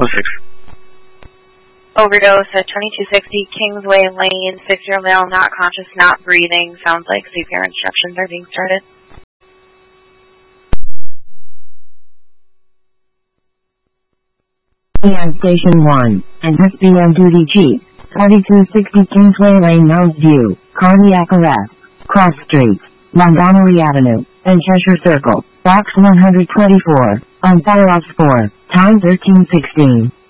Overdose at 2260 Kingsway Lane, 6-year-old male, not conscious, not breathing. Sounds like CPR instructions are being started. EM Station 1, and SBM Duty Chief, 2260 Kingsway Lane, Mounds View, cardiac arrest, Cross Street, Montgomery Avenue, and Cheshire Circle, box 124, on Pharos 4, time 13:16.